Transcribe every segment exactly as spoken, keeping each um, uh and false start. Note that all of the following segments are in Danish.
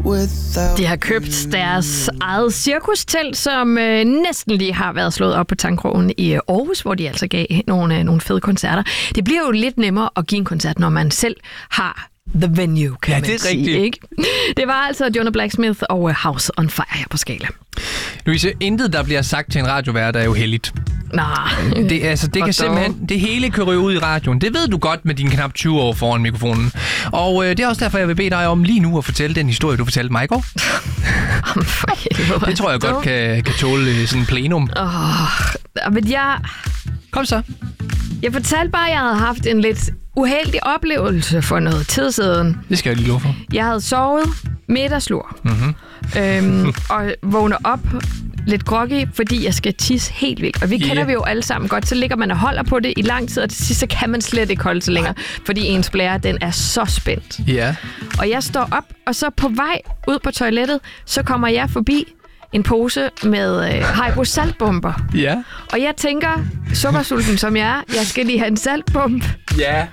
De har købt deres eget cirkustelt, som øh, næsten lige har været slået op på Tankkrogen i Aarhus, hvor de altså gav nogle, øh, nogle fede koncerter. Det bliver jo lidt nemmere at give en koncert, når man selv har the venue, kan ja, man det er sige. rigtigt. Ikke? Det var altså Jonah Blacksmith og House on Fire her på Skala. Louise, intet, der bliver sagt til en radiovært, er jo heldigt. Nej. Det, altså, det kan simpelthen, det hele kan ryge ud i radioen. Det ved du godt med dine knap tyve år foran mikrofonen. Og øh, det er også derfor, jeg vil bede dig om lige nu at fortælle den historie, du fortalte mig i går. For helvede. Det tror jeg godt kan, kan tåle sådan en plenum. Åh, men jeg... Kom så. Jeg fortalte bare, at jeg havde haft en lidt uheldig oplevelse for noget tid siden. Det skal jeg lige love for. Jeg havde sovet middagslur. Mm-hmm. Øhm, og vågner op lidt groggy, fordi jeg skal tisse helt vildt. Og vi kender Yeah. vi jo alle sammen godt. Så ligger man og holder på det i lang tid, og til sidst så kan man slet ikke holde sig længere, fordi ens blære, den er så spændt. Ja. Yeah. Og jeg står op, og så på vej ud på toilettet, så kommer jeg forbi en pose med øh, Haribo saltbomber. Ja. Yeah. Og jeg tænker, sukkersulten som jeg er, jeg skal lige have en saltbomb. Ja. Yeah.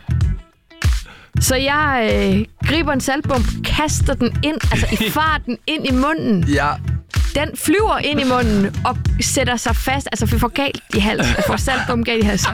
Så jeg øh, griber en saltbomb, kaster den ind, altså i farten ind i munden. Ja. Den flyver ind i munden og sætter sig fast. Altså, vi får galt i halsen. Jeg får saltbomb galt i halsen.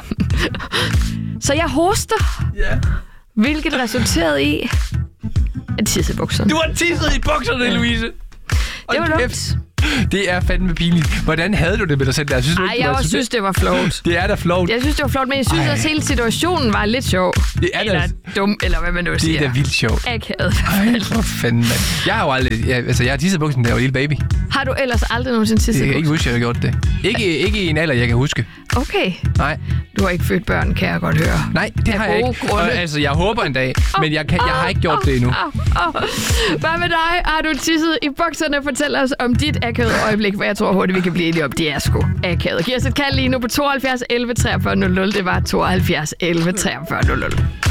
Så jeg hoster. Ja. Hvilket resulterede i at tisse i bukserne. Du har tisset i bukserne, Louise. Det var lugt. Det er fandme pinligt. Hvordan havde du det med dig selv der? Synes du Ej, ikke, jeg var, også synes, det var flot. Det er da flot. Jeg synes, det var flot, men jeg synes Ej. også, hele situationen var lidt sjov. Det er eller da, dum, eller hvad man nu det siger. er da vildt sjovt. Akavet. Ej, for fanden, mand. Jeg har jo aldrig... Jeg, altså, jeg har tisset i buksen, da jeg var lille baby. Har du ellers aldrig nogensinde tisset Jeg i kan ikke bukserne? huske, at jeg har gjort det. Ikke, ikke i en alder, jeg kan huske. Okay. Nej. Du har ikke født børn, kan jeg godt høre. Nej, det Af har jeg gode ikke. grunde. Og, altså, jeg håber en dag, men jeg, kan, jeg har ikke gjort det endnu. Oh, oh. Hvad med dig? Har du tisset i bukserne? Fortæl os om dit akavede øjeblik, for jeg tror hurtigt, vi kan blive enige om, det er sgu akavet. Giv os et kald lige nu på tooghalvfjerds elleve treogfyrre nul nul. Det var tooghalvfjerds elleve treogfyrre nul nul.